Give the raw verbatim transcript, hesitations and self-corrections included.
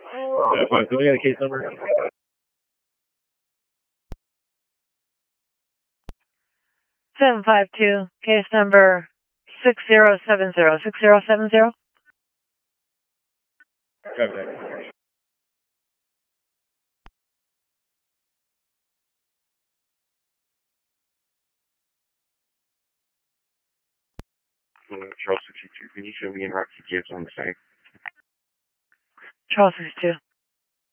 Yeah, fine. Do I got a case number? seven five two, case number six zero seven zero. six zero seven zero? Copy that. Charles sixty-two, can you show me in Roxy Gibbs on the site? Charles sixty-two.